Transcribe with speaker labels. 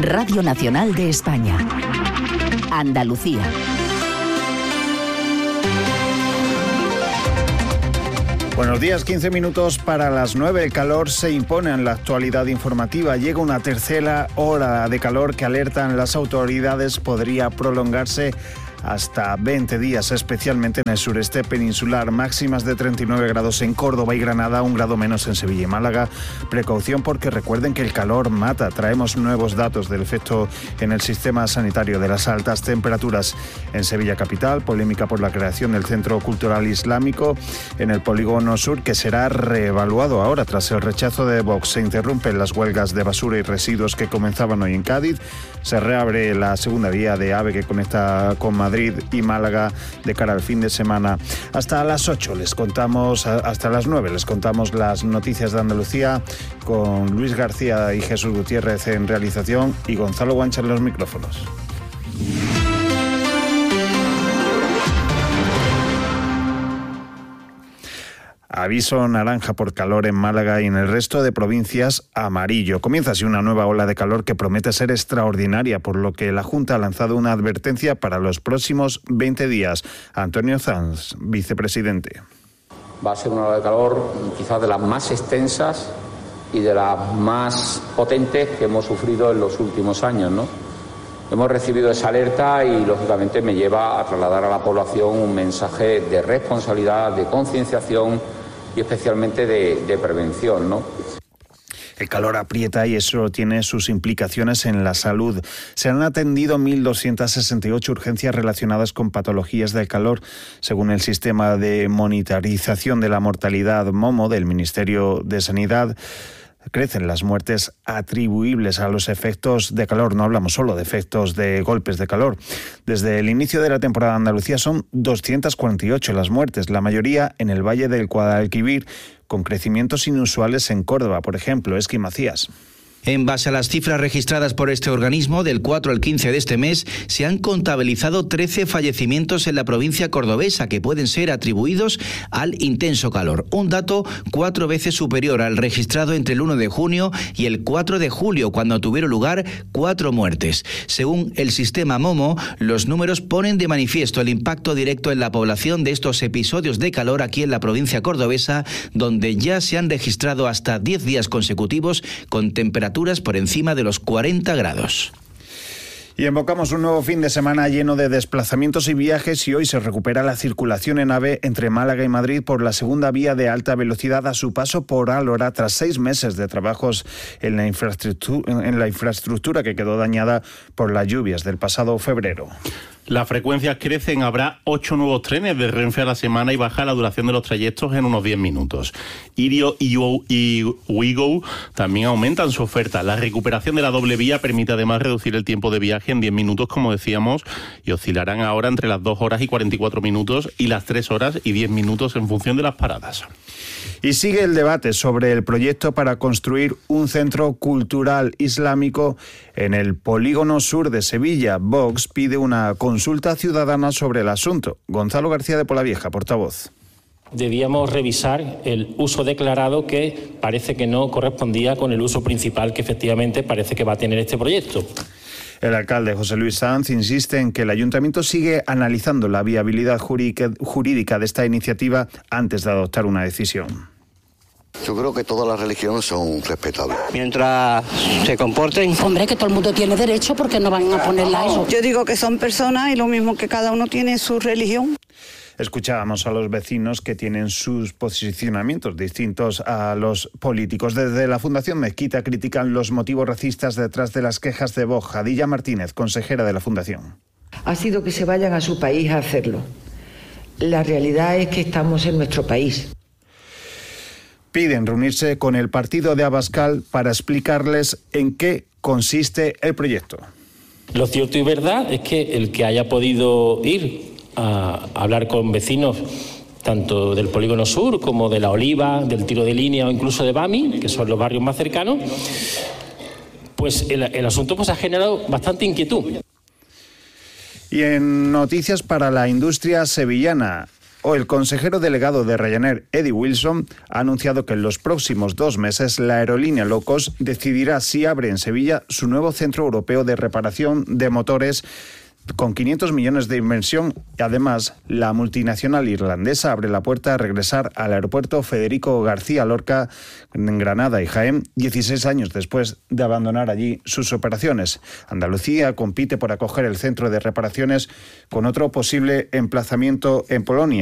Speaker 1: Radio Nacional de España. Andalucía.
Speaker 2: Buenos días, 15 minutos para las 9. El calor se impone en la actualidad informativa. Llega una tercera hora de calor que alertan las autoridades podría prolongarse hasta 20 días, especialmente en el sureste peninsular. Máximas de 39 grados en Córdoba y Granada, 1 grado menos en Sevilla y Málaga. Precaución porque recuerden que el calor mata. Traemos nuevos datos del efecto en el sistema sanitario de las altas temperaturas en Sevilla capital. Polémica por la creación del Centro Cultural Islámico en el Polígono Sur, que será reevaluado ahora tras el rechazo de Vox. Se interrumpen las huelgas de basura y residuos que comenzaban hoy en Cádiz. Se reabre la segunda vía de AVE que conecta con Madrid y Málaga de cara al fin de semana. Hasta las 8 les contamos, hasta las 9 les contamos las noticias de Andalucía con Luis García y Jesús Gutiérrez en realización y Gonzalo Guancha en los micrófonos. Aviso naranja por calor en Málaga y en el resto de provincias amarillo. Comienza así una nueva ola de calor que promete ser extraordinaria, por lo que la Junta ha lanzado una advertencia para los próximos 20 días. Antonio Sanz, vicepresidente.
Speaker 3: Va a ser una ola de calor quizás de las más extensas y de las más potentes que hemos sufrido en los últimos años, ¿no? Hemos recibido esa alerta y, lógicamente, me lleva a trasladar a la población un mensaje de responsabilidad, de concienciación y especialmente de prevención, ¿no?
Speaker 2: El calor aprieta y eso tiene sus implicaciones en la salud. Se han atendido 1.268 urgencias relacionadas con patologías del calor, según el sistema de monitorización de la mortalidad MOMO del Ministerio de Sanidad. Crecen las muertes atribuibles a los efectos de calor. No hablamos solo de efectos de golpes de calor. Desde el inicio de la temporada en Andalucía son 248 las muertes, la mayoría en el Valle del Guadalquivir, con crecimientos inusuales en Córdoba, por ejemplo. Esqui Macías.
Speaker 4: En base a las cifras registradas por este organismo, del 4 al 15 de este mes, se han contabilizado 13 fallecimientos en la provincia cordobesa que pueden ser atribuidos al intenso calor. Un dato 4 veces superior al registrado entre el 1 de junio y el 4 de julio, cuando tuvieron lugar 4 muertes. Según el sistema MOMO, los números ponen de manifiesto el impacto directo en la población de estos episodios de calor aquí en la provincia cordobesa, donde ya se han registrado hasta 10 días consecutivos con temperaturas por encima de los 40 grados.
Speaker 2: Y invocamos un nuevo fin de semana lleno de desplazamientos y viajes, y hoy se recupera la circulación en AVE entre Málaga y Madrid por la segunda vía de alta velocidad a su paso por Álora, tras 6 meses de trabajos en la infraestructura que quedó dañada por las lluvias del pasado febrero.
Speaker 5: Las frecuencias crecen, habrá 8 nuevos trenes de Renfe a la semana y baja la duración de los trayectos en unos 10 minutos. Irio y Ouigo también aumentan su oferta. La recuperación de la doble vía permite además reducir el tiempo de viaje en 10 minutos, como decíamos, y oscilarán ahora entre las 2 horas y 44 minutos y las 3 horas y 10 minutos en función de las paradas.
Speaker 2: Y sigue el debate sobre el proyecto para construir un centro cultural islámico en el Polígono Sur de Sevilla. Vox pide una consulta ciudadana sobre el asunto. Gonzalo García de Polavieja, portavoz.
Speaker 6: Debíamos revisar el uso declarado, que parece que no correspondía con el uso principal que efectivamente parece que va a tener este proyecto.
Speaker 2: El alcalde José Luis Sanz insiste en que el ayuntamiento sigue analizando la viabilidad jurídica de esta iniciativa antes de adoptar una decisión.
Speaker 7: Yo creo que todas las religiones son respetables.
Speaker 8: Mientras se comporten.
Speaker 9: Hombre, que todo el mundo tiene derecho, porque no van a ponerla a eso.
Speaker 10: Yo digo que son personas y lo mismo, que cada uno tiene su religión.
Speaker 2: Escuchábamos a los vecinos que tienen sus posicionamientos distintos a los políticos. Desde la Fundación Mezquita critican los motivos racistas detrás de las quejas de Vox. Jadilla Martínez, consejera de la Fundación.
Speaker 11: Ha sido que se vayan a su país a hacerlo. La realidad es que estamos en nuestro país.
Speaker 2: Piden reunirse con el partido de Abascal para explicarles en qué consiste el proyecto.
Speaker 6: Lo cierto y verdad es que el que haya podido ir a hablar con vecinos tanto del Polígono Sur como de La Oliva, del Tiro de Línea o incluso de Bami, que son los barrios más cercanos, pues el asunto pues ha generado bastante inquietud.
Speaker 2: Y en noticias para la industria sevillana, O el consejero delegado de Ryanair, Eddie Wilson, ha anunciado que en los próximos 2 meses la aerolínea low cost decidirá si abre en Sevilla su nuevo centro europeo de reparación de motores con 500 millones de inversión. Y además, la multinacional irlandesa abre la puerta a regresar al aeropuerto Federico García Lorca en Granada y Jaén, 16 años después de abandonar allí sus operaciones. Andalucía compite por acoger el centro de reparaciones con otro posible emplazamiento en Polonia.